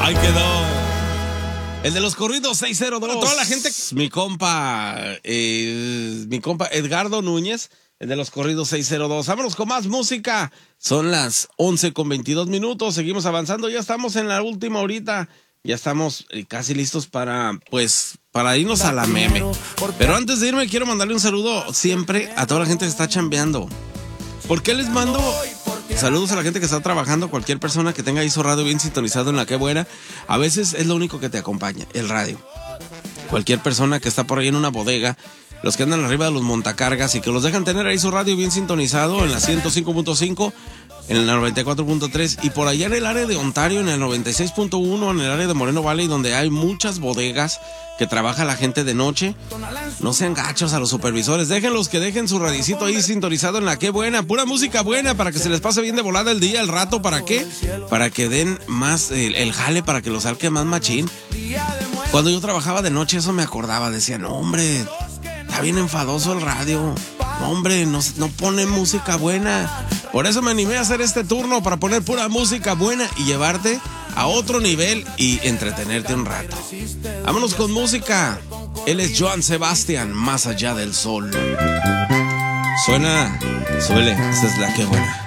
Ahí quedó. El de los corridos 602. Bueno, toda la gente. Mi compa Edgardo Núñez. El de los corridos 602. Vámonos con más música. Son las 11:22. Seguimos avanzando. Ya estamos en la última horita. Ya estamos casi listos para irnos a la meme. Pero antes de irme quiero mandarle un saludo siempre a toda la gente que está chambeando. ¿Por qué les mando saludos a la gente que está trabajando? Cualquier persona que tenga ahí su radio bien sintonizado en La Qué Buena. A veces es lo único que te acompaña, el radio. Cualquier persona que está por ahí en una bodega, los que andan arriba de los montacargas y que los dejan tener ahí su radio bien sintonizado en la 105.5, en el 94.3 y por allá en el área de Ontario en el 96.1, en el área de Moreno Valley, donde hay muchas bodegas que trabaja la gente de noche. No sean gachos a los supervisores, déjenlos que dejen su radicito ahí sintonizado en La Qué Buena, pura música buena para que se les pase bien de volada el día, el rato. ¿Para qué? Para que den más el jale, para que los salque más machín. Cuando yo trabajaba de noche eso me acordaba, decía, no hombre, está bien enfadoso el radio, no hombre, no pone música buena. Por eso me animé a hacer este turno, para poner pura música buena y llevarte a otro nivel y entretenerte un rato. Vámonos con música. Él es Joan Sebastián, Más allá del sol. Suele, esta es La Qué Buena.